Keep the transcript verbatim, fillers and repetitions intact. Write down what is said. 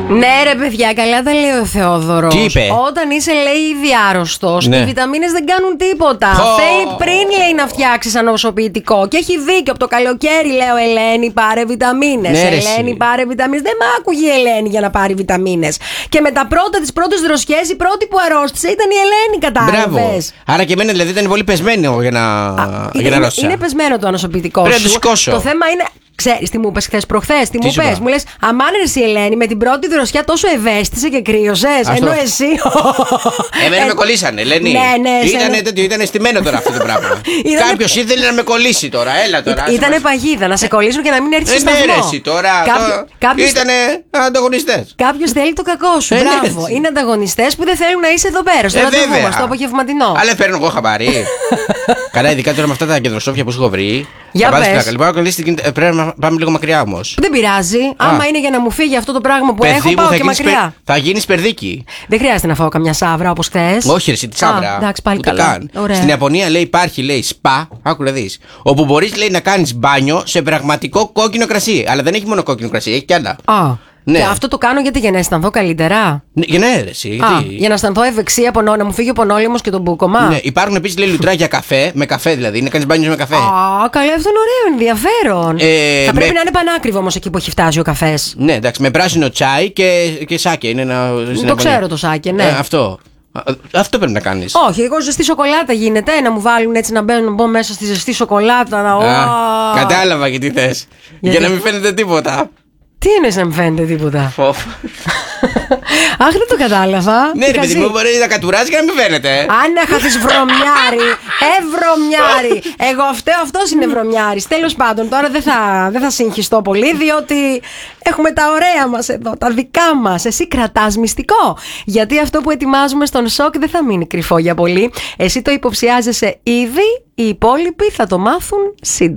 Ναι, ρε παιδιά, καλά τα λέει ο Θεόδωρος. Τι είπε? Όταν είσαι, λέει, ήδη άρρωστος, ναι. οι βιταμίνες δεν κάνουν τίποτα. Oh. Θέλει πριν, λέει, να φτιάξεις ανοσοποιητικό. Και έχει δίκιο. Από το καλοκαίρι λέω, Ελένη, πάρε βιταμίνες. Ναι, Ελένη, πάρε βιταμίνες. Δεν μ' άκουγε η Ελένη για να πάρει βιταμίνες. Και με τα πρώτα τις πρώτες δροσιές, η πρώτη που αρρώστησε ήταν η Ελένη, κατάλαβες. Άρα και εμένα δηλαδή ήταν πολύ πεσμένο για να, Α, για να είναι, ρώστησα. είναι πεσμένο το ανοσοποιητικό Πρέπει σου. να το σηκώσω. Το θέμα είναι. Ξέρεις τι μου είπες χθες προχθές, τι, τι μου σου πες, είπα? μου λες αμάν εσύ Ελένη με την πρώτη δροσιά τόσο ευαίσθησε και κρύωσες. Ενώ εσύ. Εμένα με κολλήσανε, Ελένη. Ναι, ναι, ήτανε τέτοιο, ήτανε στημένο τώρα αυτό το πράγμα. Κάποιος ήθελε να με κολλήσει τώρα, έλα τώρα. Ήτανε παγίδα, να σε κολλήσουν και να μην έρθεις στο σταθμό. Ναι, εσύ τώρα. Κάποιος... Ήτανε ανταγωνιστές. Κάποιος θέλει το κακό σου. Ε, μπράβο. ναι, είναι ανταγωνιστές που δεν θέλουν να είσαι εδώ πέρα, στο ε, ραντεβού μας, το απογευματινό. Αλλά παίρνω εγώ χαμπάρι. Καλά, ειδικά τώρα με αυτά τα κεντροσόφια που σου έχω βρει. Για πες. Πρέπει να πάμε λίγο μακριά όμως. Δεν πειράζει. Α. Άμα είναι για να μου φύγει αυτό το πράγμα που παιδί έχω, μου, πάω θα και μακριά. Περ... Θα γίνει περδίκη. Δεν χρειάζεται να φάω καμιά σάβρα όπως χθες. Όχι, ρε, τη σάβρα. Α, εντάξει, πάλι ούτε καλά. καν. Ωραία. Στην Ιαπωνία λέει υπάρχει λέει σπα, άκου να δεις, όπου μπορείς λέει να κάνεις μπάνιο σε πραγματικό κόκκινο κρασί. Αλλά δεν έχει μόνο κόκκινο κρασί, έχει κι άλλα. Α. Ναι. Και αυτό το κάνω γιατί για να αισθανθώ καλύτερα. Ναι, για να αίρεση. Γιατί... Για να αισθανθώ ευεξία, πονώ, να μου φύγει ο πονόλαιμος και το μπούκομα. Ναι, υπάρχουν επίσης λέει λουτράκια καφέ, με καφέ δηλαδή, να κάνεις μπάνιο με καφέ. Α, καλά, αυτό είναι ωραίο, ενδιαφέρον. Ε, Θα με... πρέπει να είναι πανάκριβο όμως εκεί που έχει φτάσει ο καφές. Ναι, εντάξει, με πράσινο τσάι και, και σάκε. Είναι ένα... Το ξέρω το σάκε, ναι. Ε, αυτό. Αυτό πρέπει να κάνεις. Όχι, εγώ ζεστή σοκολάτα γίνεται. Να μου βάλουν έτσι να μπαίνω, να μπω μέσα στη ζεστή σοκολάτα. Να... Α, κατάλαβα και τι θες. Γιατί... Για να μην φαίνεται τίποτα. Τι εννοείς να μην φαίνεται τίποτα? Φοφ. Αχ, δεν το κατάλαβα. Ναι, ρε παιδί μου, μπορεί να κατουράζει και να μην φαίνεται. Αν να χαθείς βρωμιάρι, ε βρωμιάρι. Εγώ φταίω, αυτός είναι βρωμιάρης. Τέλος πάντων, τώρα δεν θα, δεν θα συγχυστώ πολύ, διότι έχουμε τα ωραία μας εδώ, τα δικά μας. Εσύ κρατάς μυστικό. Γιατί αυτό που ετοιμάζουμε στον σοκ δεν θα μείνει κρυφό για πολύ. Εσύ το υποψιάζεσαι ήδη, οι υπόλοιποι θα το μάθουν σύντομα.